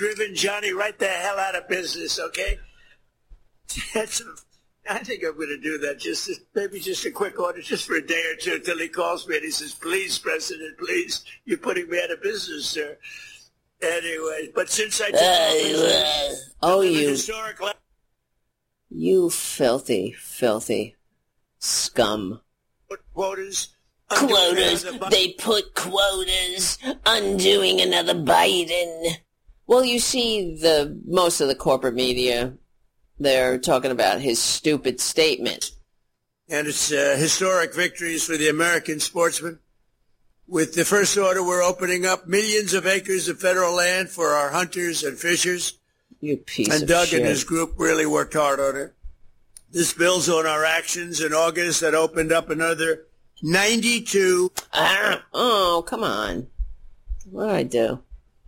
driven Johnny right the hell out of business, okay? I think I'm going to do that. Maybe just a quick order, just for a day or two, until he calls me and he says, "Please, President, please, you're putting me out of business, sir." Anyway, but since I took you filthy, filthy scum. Quotas. They put quotas, undoing another Biden. Well, you see, most of the corporate media, they're talking about his stupid statement. And it's historic victories for the American sportsmen. With the first order, we're opening up millions of acres of federal land for our hunters and fishers. You piece of shit. And Doug and his group really worked hard on it. This builds on our actions in August that opened up another 92. Oh, come on. What did I do?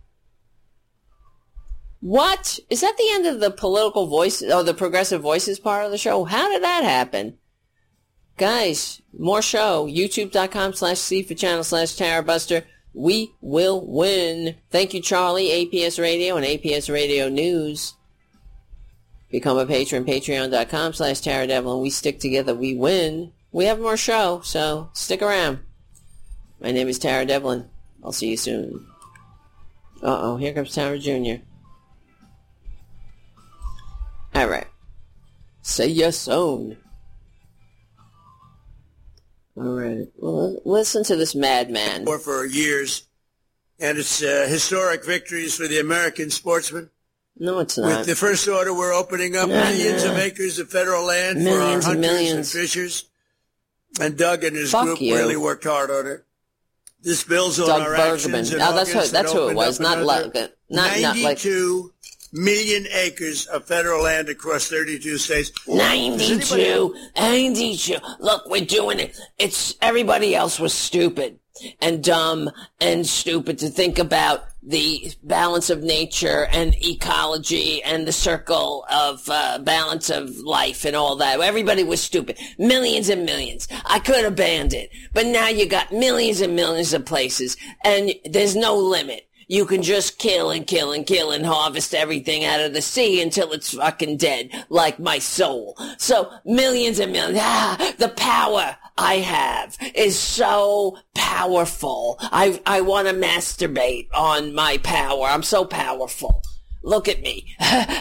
What? Is that the end of the political voices, or the progressive voices part of the show? How did that happen? Guys, more show. YouTube.com/C4Channel/TaraBuster. We will win. Thank you, Charlie, APS Radio and APS Radio News. Become a patron, patreon.com/TaraDevil, and we stick together, we win. We have more show, so stick around. My name is Tara Devlin. I'll see you soon. Uh-oh, here comes Tara Jr. All right. Say yes, soon. All right. Well, listen to this madman. For years, and it's historic victories for the American sportsmen. No, it's not. With the first order, we're opening up millions of acres of federal land for our hunters and fishers. And Doug and his group really worked hard on it. This builds on our actions in August. That's who it was. Not 92 million acres of federal land across 32 states. 92. Look, we're doing it. Everybody else was stupid and dumb and stupid to think about the balance of nature and ecology and the circle of balance of life and all that. Everybody was stupid. Millions and millions. I could have banned it. But now you got millions and millions of places, and there's no limit. You can just kill and kill and kill and harvest everything out of the sea until it's fucking dead, like my soul. So millions and millions. The power I have is so powerful. I want to masturbate on my power. I'm so powerful. Look at me.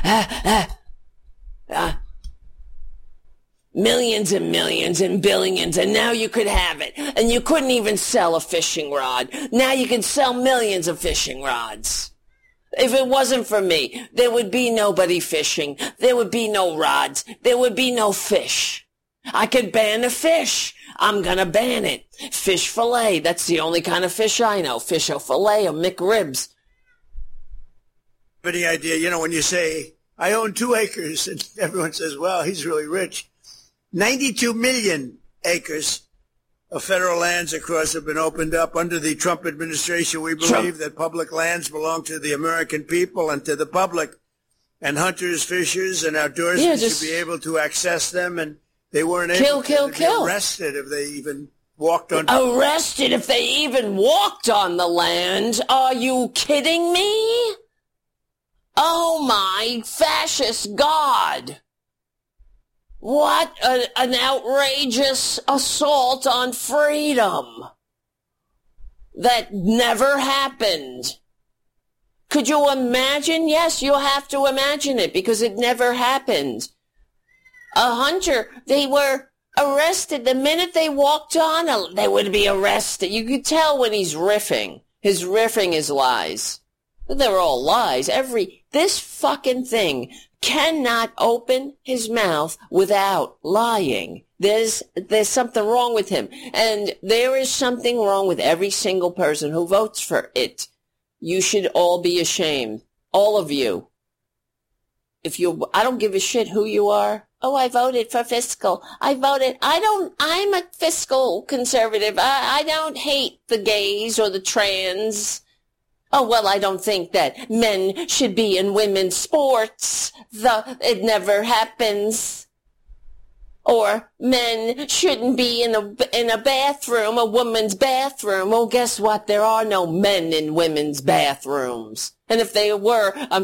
Millions and millions and billions, and now you could have it. And you couldn't even sell a fishing rod. Now you can sell millions of fishing rods. If it wasn't for me, there would be nobody fishing. There would be no rods. There would be no fish. I could ban the fish. I'm gonna ban it. Fish fillet, that's the only kind of fish I know. Fish or fillet or McRibs. Any idea, when you say, I own 2 acres, and everyone says, well, he's really rich. 92 million acres of federal lands across have been opened up under the Trump administration. We believe that public lands belong to the American people and to the public, and hunters, fishers, and outdoorsmen should be able to access them, and they weren't able to be arrested if they even walked on. Arrested if they even walked on the land? Are you kidding me? Oh my fascist God! What an outrageous assault on freedom. That never happened. Could you imagine? Yes, you have to imagine it because it never happened. A hunter, they were arrested the minute they walked on. They would be arrested. You could tell when he's riffing. His riffing is lies. They're all lies. This fucking thing cannot open his mouth without lying. There's something wrong with him. And there is something wrong with every single person who votes for it. You should all be ashamed. All of you. I don't give a shit who you are. Oh, I voted for fiscal. I'm a fiscal conservative. I don't hate the gays or the trans. Oh, well, I don't think that men should be in women's sports. It never happens. Or men shouldn't be in a bathroom, a woman's bathroom. Well, guess what? There are no men in women's bathrooms. And if they were, I'm